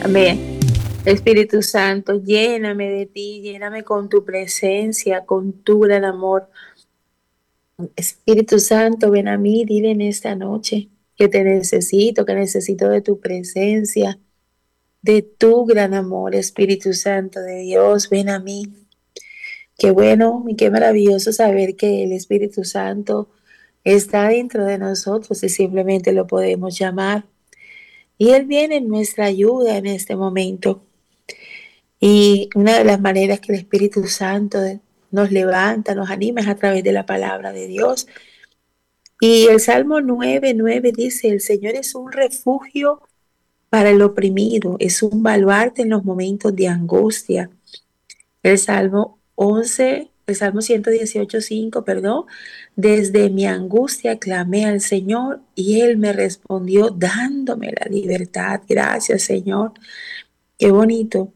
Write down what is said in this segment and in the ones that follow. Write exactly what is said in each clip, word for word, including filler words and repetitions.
Amén. Espíritu Santo, lléname de ti, lléname con tu presencia, con tu gran amor. Espíritu Santo, ven a mí, dile en esta noche que te necesito, que necesito de tu presencia, de tu gran amor, Espíritu Santo de Dios, ven a mí. Qué bueno y qué maravilloso saber que el Espíritu Santo está dentro de nosotros y simplemente lo podemos llamar. Y Él viene en nuestra ayuda en este momento. Y una de las maneras que el Espíritu Santo nos levanta, nos anima es a través de la palabra de Dios. Y el Salmo nueve nueve dice, el Señor es un refugio para el oprimido, es un baluarte en los momentos de angustia. El Salmo once, el Salmo ciento dieciocho cinco, perdón, desde mi angustia clamé al Señor y Él me respondió dándome la libertad. Gracias, Señor. Qué bonito.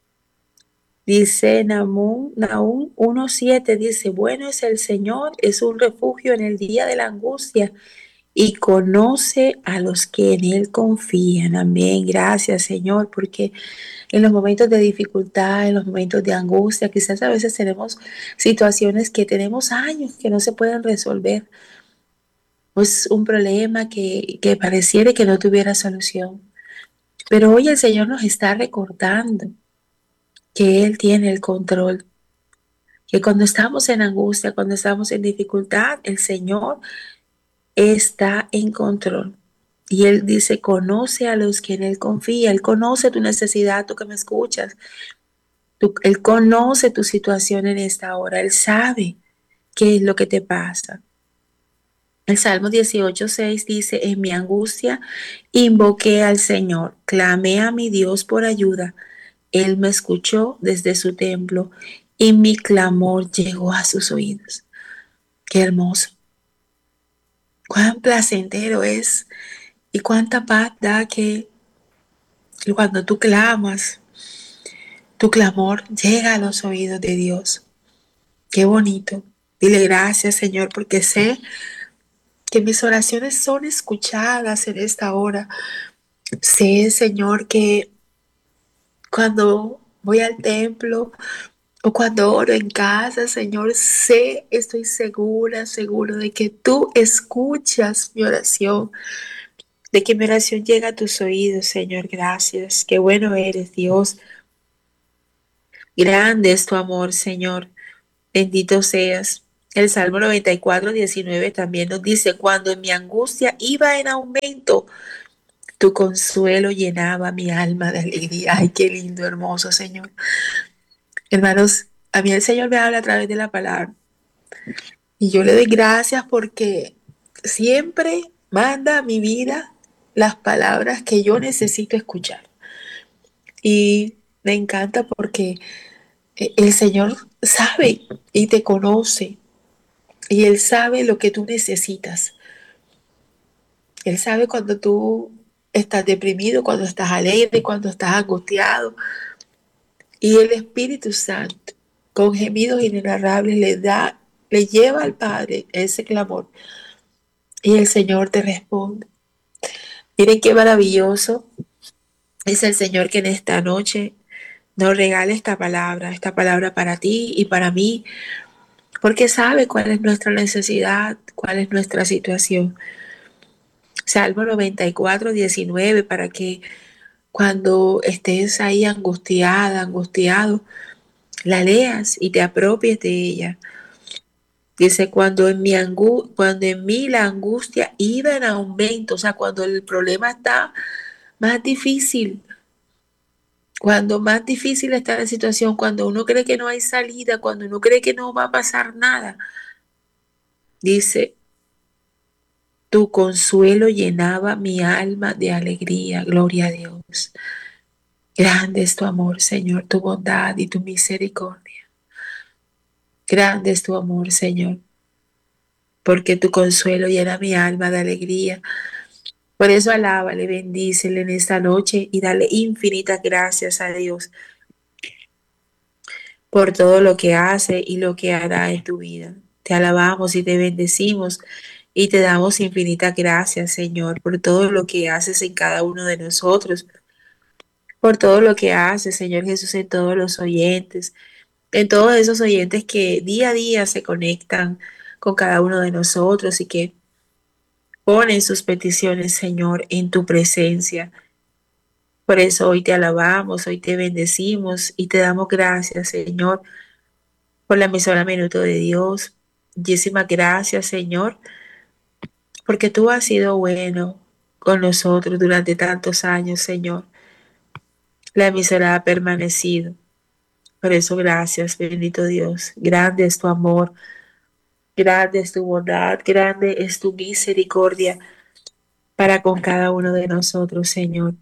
Dice Nahum, Nahum uno siete, dice, bueno es el Señor, es un refugio en el día de la angustia y conoce a los que en Él confían. Amén. Gracias, Señor, porque en los momentos de dificultad, en los momentos de angustia, quizás a veces tenemos situaciones que tenemos años que no se pueden resolver. Es un problema que, que pareciera que no tuviera solución. Pero hoy el Señor nos está recordando que Él tiene el control, que cuando estamos en angustia, cuando estamos en dificultad, el Señor está en control. Y Él dice, conoce a los que en Él confía. Él conoce tu necesidad, tú que me escuchas. Tú, Él conoce tu situación en esta hora. Él sabe qué es lo que te pasa. El Salmo dieciocho seis dice, en mi angustia invoqué al Señor, clamé a mi Dios por ayuda. Él me escuchó desde su templo y mi clamor llegó a sus oídos. Qué hermoso. Cuán placentero es y cuánta paz da que cuando tú clamas, tu clamor llega a los oídos de Dios. Qué bonito. Dile gracias, Señor, porque sé que mis oraciones son escuchadas en esta hora. Sé, Señor, que cuando voy al templo o cuando oro en casa, Señor, sé, estoy segura, seguro de que tú escuchas mi oración, de que mi oración llega a tus oídos, Señor. Gracias. Qué bueno eres, Dios. Grande es tu amor, Señor. Bendito seas. El Salmo noventa y cuatro diecinueve también nos dice, cuando en mi angustia iba en aumento, tu consuelo llenaba mi alma de alegría. Ay, qué lindo, hermoso, Señor. Hermanos, a mí el Señor me habla a través de la palabra y yo le doy gracias porque siempre manda a mi vida las palabras que yo necesito escuchar. Y me encanta porque el Señor sabe y te conoce y Él sabe lo que tú necesitas. Él sabe cuando tú estás deprimido, cuando estás alegre, cuando estás angustiado. Y el Espíritu Santo, con gemidos inenarrables, le da, le lleva al Padre ese clamor. Y el Señor te responde. Miren qué maravilloso es el Señor que en esta noche nos regala esta palabra, esta palabra para ti y para mí, porque sabe cuál es nuestra necesidad, cuál es nuestra situación. Salmo noventa y cuatro diecinueve, para que cuando estés ahí angustiada, angustiado, la leas y te apropies de ella. Dice, cuando en mi angu cuando en mí la angustia iba en aumento, o sea, cuando el problema está más difícil, cuando más difícil está la situación, cuando uno cree que no hay salida, cuando uno cree que no va a pasar nada, dice, tu consuelo llenaba mi alma de alegría, gloria a Dios. Grande es tu amor, Señor, tu bondad y tu misericordia. Grande es tu amor, Señor, porque tu consuelo llena mi alma de alegría. Por eso alábale, bendícele en esta noche y dale infinitas gracias a Dios por todo lo que hace y lo que hará en tu vida. Te alabamos y te bendecimos y te damos infinitas gracias, Señor, por todo lo que haces en cada uno de nosotros, por todo lo que hace, Señor Jesús, en todos los oyentes, en todos esos oyentes que día a día se conectan con cada uno de nosotros y que ponen sus peticiones, Señor, en tu presencia. Por eso hoy te alabamos, hoy te bendecimos y te damos gracias, Señor, por la emisora Minuto de Dios. Muchísimas gracias, Señor, porque tú has sido bueno con nosotros durante tantos años, Señor. La emisora ha permanecido. Por eso, gracias, bendito Dios. Grande es tu amor, grande es tu bondad, grande es tu misericordia para con cada uno de nosotros, Señor.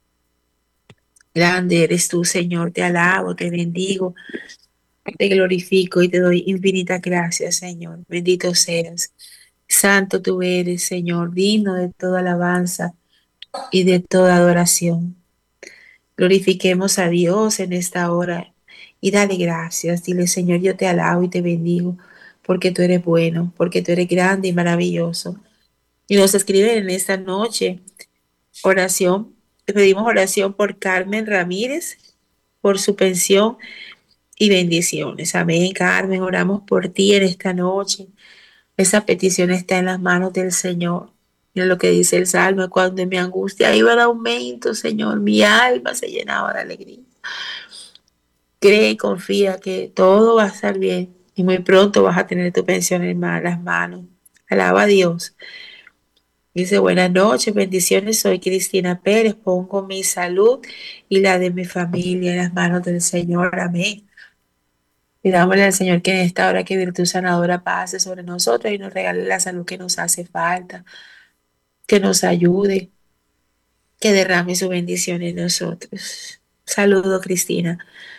Grande eres tú, Señor. Te alabo, te bendigo, te glorifico y te doy infinitas gracias, Señor. Bendito seas. Santo tú eres, Señor, digno de toda alabanza y de toda adoración. Glorifiquemos a Dios en esta hora y dale gracias. Dile, Señor, yo te alabo y te bendigo porque tú eres bueno, porque tú eres grande y maravilloso. Y nos escriben en esta noche oración. Te pedimos oración por Carmen Ramírez, por su pensión y bendiciones. Amén, Carmen. Oramos por ti en esta noche. Esa petición está en las manos del Señor. Mira lo que dice el Salmo: cuando en mi angustia iba de aumento, Señor, mi alma se llenaba de alegría. Cree y confía que todo va a estar bien y muy pronto vas a tener tu pensión en las manos. Alaba a Dios. Dice: buenas noches, bendiciones. Soy Cristina Pérez. Pongo mi salud y la de mi familia en las manos del Señor. Amén. Pidámosle al Señor que en esta hora que virtud sanadora pase sobre nosotros y nos regale la salud que nos hace falta, que nos ayude, que derrame su bendición en nosotros. Saludo, Cristina.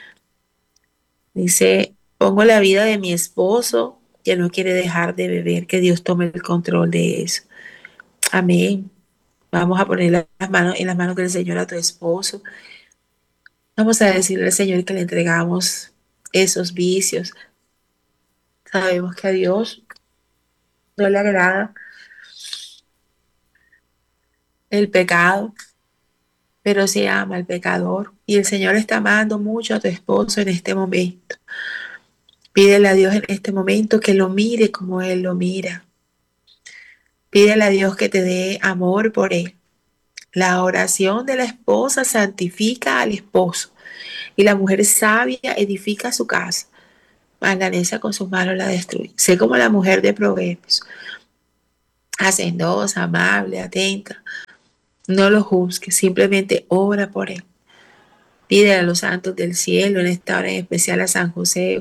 Dice: pongo la vida de mi esposo que no quiere dejar de beber, que Dios tome el control de eso. Amén. Vamos a poner las manos en las manos del Señor a tu esposo. Vamos a decirle al Señor que le entregamos esos vicios. Sabemos que a Dios no le agrada el pecado, pero sí ama al pecador. Y el Señor está amando mucho a tu esposo en este momento. Pídele a Dios en este momento que lo mire como Él lo mira. Pídele a Dios que te dé amor por Él. La oración de la esposa santifica al esposo y la mujer sabia edifica su casa. Mas la necia con sus manos la destruye. Sé como la mujer de Proverbios, hacendosa, amable, atenta. No lo juzgues, simplemente ora por Él. Pide a los santos del cielo, en esta hora en especial a San José,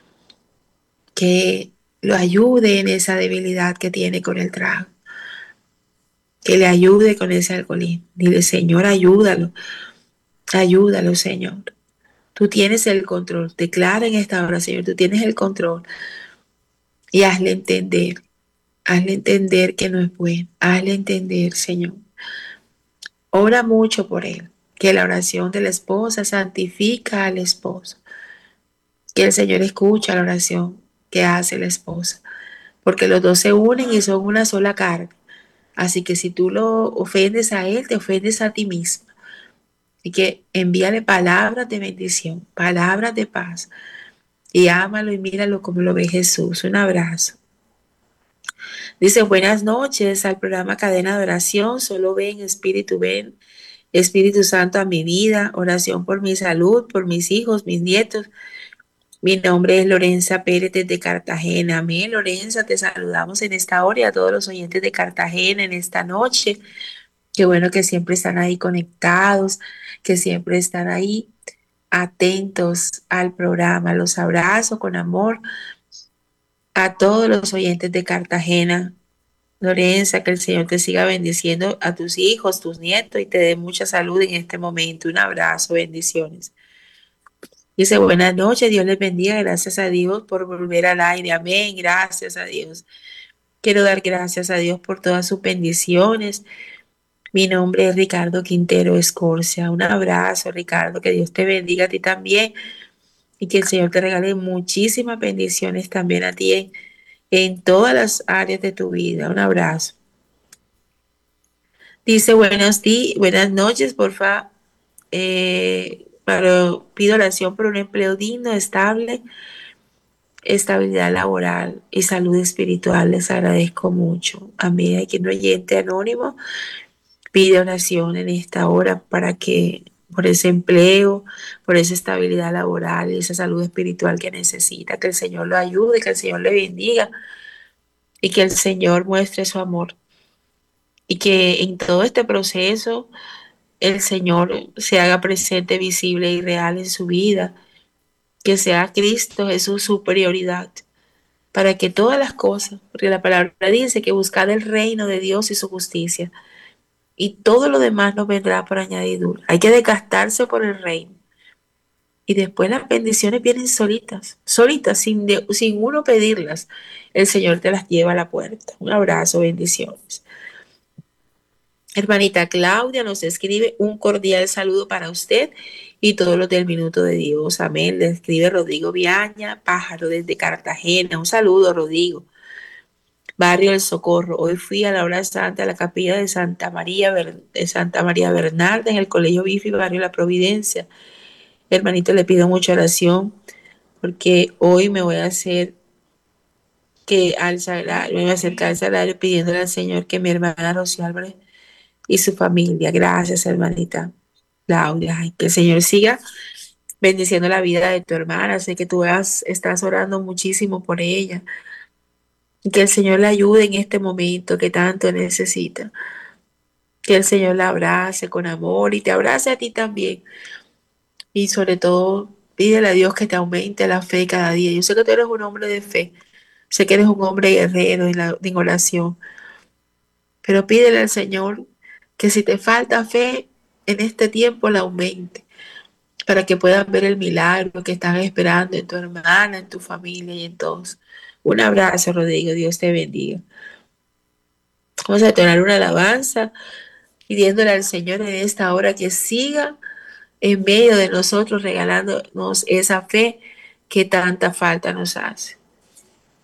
que lo ayude en esa debilidad que tiene con el trago, que le ayude con ese alcoholismo. Dile: Señor, ayúdalo, ayúdalo, Señor. Tú tienes el control. Declara en esta hora, Señor, tú tienes el control y hazle entender, hazle entender que no es bueno, hazle entender, Señor. Ora mucho por él, que la oración de la esposa santifica al esposo, que el Señor escucha la oración que hace la esposa, porque los dos se unen y son una sola carne. Así que si tú lo ofendes a él, te ofendes a ti mismo. Así que envíale palabras de bendición, palabras de paz, y ámalo y míralo como lo ve Jesús. Un abrazo. Dice: buenas noches al programa Cadena de Oración. Solo ven, Espíritu, ven, Espíritu Santo a mi vida. Oración por mi salud, por mis hijos, mis nietos. Mi nombre es Lorenza Pérez desde Cartagena. Amén, Lorenza, te saludamos en esta hora y a todos los oyentes de Cartagena en esta noche. Qué bueno que siempre están ahí conectados, que siempre están ahí atentos al programa. Los abrazo con amor a todos los oyentes de Cartagena. Lorenza, que el Señor te siga bendiciendo a tus hijos, tus nietos y te dé mucha salud en este momento. Un abrazo, bendiciones. Dice: buenas noches, Dios les bendiga, gracias a Dios por volver al aire. Amén, gracias a Dios. Quiero dar gracias a Dios por todas sus bendiciones. Mi nombre es Ricardo Quintero Escorcia. Un abrazo, Ricardo, que Dios te bendiga a ti también y que el Señor te regale muchísimas bendiciones también a ti en, en todas las áreas de tu vida. Un abrazo. Dice: buenos días, buenas noches, porfa. Eh, pero pido oración por un empleo digno, estable, estabilidad laboral y salud espiritual. Les agradezco mucho. A mí, aquí un oyente anónimo pide oración en esta hora para que por ese empleo, por esa estabilidad laboral y esa salud espiritual que necesita, que el Señor lo ayude, que el Señor le bendiga y que el Señor muestre su amor y que en todo este proceso el Señor se haga presente, visible y real en su vida, que sea Cristo Jesús su prioridad, para que todas las cosas, porque la palabra dice que buscad el reino de Dios y su justicia, y todo lo demás nos vendrá por añadidura. Hay que desgastarse por el reino. Y después las bendiciones vienen solitas, solitas, sin, de, sin uno pedirlas. El Señor te las lleva a la puerta. Un abrazo, bendiciones. Hermanita Claudia nos escribe un cordial saludo para usted y todos los del Minuto de Dios. Amén. Le escribe Rodrigo Viaña, pájaro desde Cartagena. Un saludo, Rodrigo. Barrio del Socorro. Hoy fui a la hora santa a la capilla de Santa María, de Santa María Bernarda en el Colegio Bifi, Barrio La Providencia. Hermanito, le pido mucha oración porque hoy me voy a hacer que al sagrario, me voy a acercar al sagrario pidiéndole al Señor que mi hermana Rocío Álvarez y su familia. Gracias, hermanita Claudia. Ay, que el Señor siga bendiciendo la vida de tu hermana. Sé que tú has, estás orando muchísimo por ella. Y que el Señor la ayude en este momento que tanto necesita. Que el Señor la abrace con amor y te abrace a ti también. Y sobre todo, pídele a Dios que te aumente la fe cada día. Yo sé que tú eres un hombre de fe. Sé que eres un hombre guerrero en, la, en oración. Pero pídele al Señor que si te falta fe en este tiempo, la aumente, para que puedan ver el milagro que están esperando en tu hermana, en tu familia y en todos. Un abrazo, Rodrigo. Dios te bendiga. Vamos a entonar una alabanza pidiéndole al Señor en esta hora que siga en medio de nosotros regalándonos esa fe que tanta falta nos hace.